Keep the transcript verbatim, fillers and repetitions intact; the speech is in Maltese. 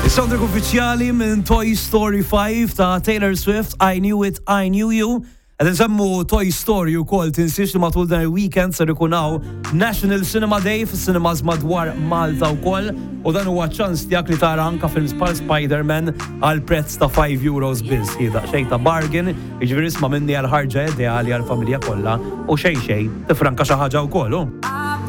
Soundtrack uffiċjali minn Toy Story five ta' Taylor Swift, I Knew It, I Knew You. Għed nsemmu Toy Story u kol tinsiex li matul dan il-weekend ser ikunaw National Cinema Day fis-cinemas madwar Malta u kol, u dan huwa ċans tiegħek li tara anka films bħal Spider-Man għal prezz ta' five euros biss. Jida xejn ta' bargain, jiġifieri isma' minni għal ħarġa ideali għall familja kollha u xejn xejn tifranka xi ħaġa wkoll.